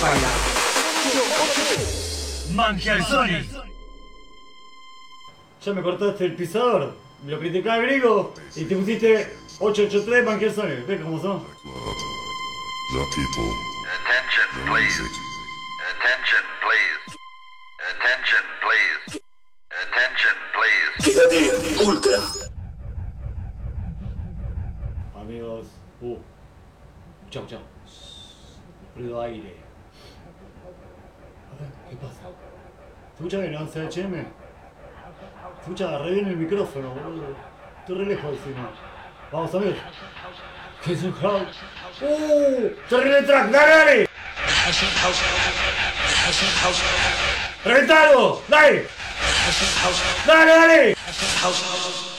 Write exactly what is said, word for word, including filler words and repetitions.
baila. Mangialzoni. Ya me cortaste el pisador, me lo criticaba el griego y te pusiste ocho ocho tres Mangialzoni. ¿Ves cómo son? The people. Attention, please. Attention, please. Attention, please. Attention, please. Quédate ultra. Amigos, uh. Chau, chau. Ruido aire. A ver, ¿qué pasa? ¿Se escucha bien, no? C H M? Se escucha re bien el micrófono, boludo. Estoy re lejos encima. Vamos, amigos. ¿Qué es un crowd? ¡Uh! ¡Terrible track! ¡Dale, dale! ¡Reventalo! ¡Dale! ¡Dale, dale!